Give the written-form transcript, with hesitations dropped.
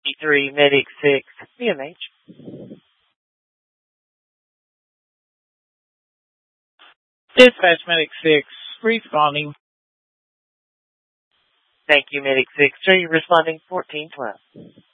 3 Medic 6, BMH. Dispatch Medic 6, responding. Thank you, Medic 6. Are you responding 1412?